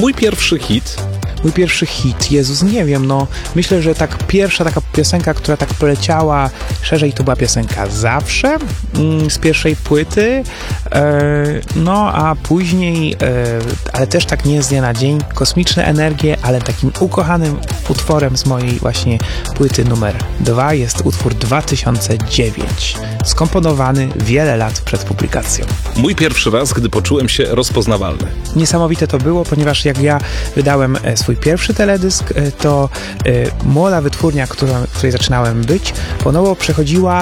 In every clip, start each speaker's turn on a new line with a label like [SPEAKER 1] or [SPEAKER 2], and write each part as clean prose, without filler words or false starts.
[SPEAKER 1] Mój pierwszy hit.
[SPEAKER 2] Mój pierwszy hit, Jezus, nie wiem, no myślę, że tak pierwsza taka piosenka, która tak poleciała szerzej, to była piosenka Zawsze z pierwszej płyty, no a później, ale też tak nie z dnia na dzień, Kosmiczne Energie, ale takim ukochanym utworem z mojej właśnie płyty numer 2 jest utwór 2009, skomponowany wiele lat przed publikacją.
[SPEAKER 1] Mój pierwszy raz, gdy poczułem się rozpoznawalny.
[SPEAKER 2] Niesamowite to było, ponieważ jak ja wydałem swój pierwszy teledysk, to młoda wytwórnia, w której zaczynałem być, ponowo przechodziła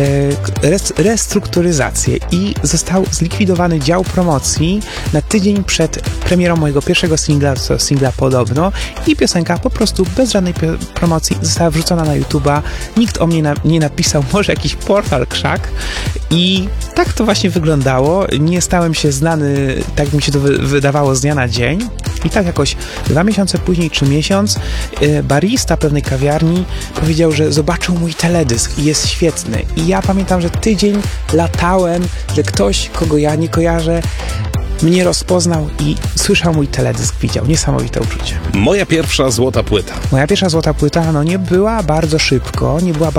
[SPEAKER 2] restrukturyzację i został zlikwidowany dział promocji na tydzień przed premierą mojego pierwszego singla Podobno i piosenka po prostu bez żadnej promocji została wrzucona na YouTube'a. Nikt o mnie nie napisał, może jakiś portal krzak i tak to właśnie wyglądało. Nie stałem się znany, tak mi się to wydawało, z dnia na dzień. I tak jakoś 2 miesiące później, czy miesiąc, barista pewnej kawiarni powiedział, że zobaczył mój teledysk i jest świetny. I ja pamiętam, że tydzień latałem, że ktoś, kogo ja nie kojarzę, mnie rozpoznał i słyszał mój teledysk, widział. Niesamowite uczucie.
[SPEAKER 1] Moja pierwsza złota płyta.
[SPEAKER 2] Moja pierwsza złota płyta, no nie była bardzo szybko.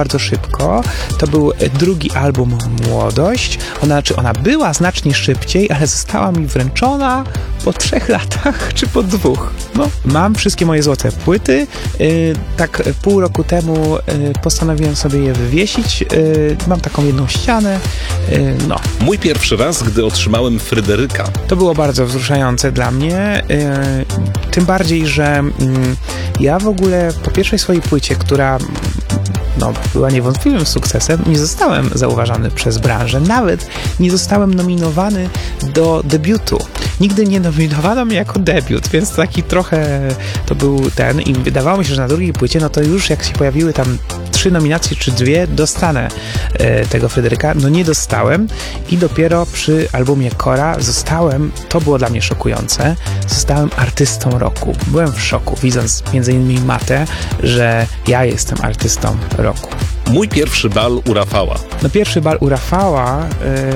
[SPEAKER 2] To był drugi album Młodość. Ona była znacznie szybciej, ale została mi wręczona po 3 latach, czy po 2. No, mam wszystkie moje złote płyty. Tak pół roku temu postanowiłem sobie je wywiesić. Mam taką jedną ścianę. No.
[SPEAKER 1] Mój pierwszy raz, gdy otrzymałem Fryderyka.
[SPEAKER 2] To było bardzo wzruszające dla mnie, tym bardziej, że ja w ogóle po pierwszej swojej płycie, która była niewątpliwym sukcesem, nie zostałem zauważany przez branżę, nawet nie zostałem nominowany do debiutu. Nigdy nie nominowano mnie jako debiut, więc taki trochę to był ten i wydawało mi się, że na drugiej płycie, no to już jak się pojawiły tam 3 nominacje czy 2, dostanę tego Fryderyka. No nie dostałem i dopiero przy albumie Kora to było dla mnie szokujące, zostałem artystą roku. Byłem w szoku, widząc m.in. Matę, że ja jestem artystą roku.
[SPEAKER 1] Mój pierwszy bal u Rafała.
[SPEAKER 2] No pierwszy bal u Rafała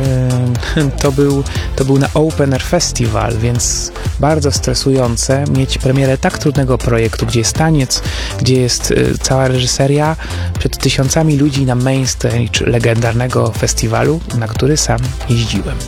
[SPEAKER 2] to był na Open Air Festival, więc bardzo stresujące mieć premierę tak trudnego projektu, gdzie jest taniec, gdzie jest cała reżyseria przed tysiącami ludzi na main stage legendarnego festiwalu, na który sam jeździłem.